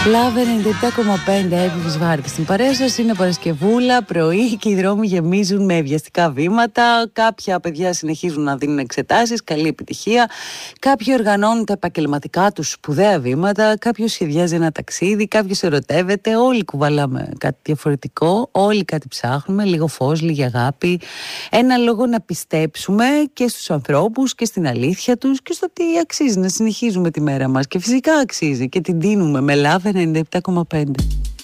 Λάβε 97,5 Εύης Βάρκη στην παρέα σας. Είναι Παρασκευούλα, πρωί και οι δρόμοι γεμίζουν με βιαστικά βήματα. Κάποια παιδιά συνεχίζουν να δίνουν εξετάσεις, καλή επιτυχία. Κάποιοι οργανώνουν τα επαγγελματικά τους σπουδαία βήματα. Κάποιος σχεδιάζει ένα ταξίδι, κάποιος ερωτεύεται. Όλοι κουβαλάμε κάτι διαφορετικό. Όλοι κάτι ψάχνουμε. Λίγο φως, λίγη αγάπη. Ένα λόγο να πιστέψουμε και στους ανθρώπους και στην αλήθεια τους και στο ότι αξίζει να συνεχίζουμε τη μέρα μας. Και φυσικά αξίζει και την δίνουμε με Λάβε 97,5.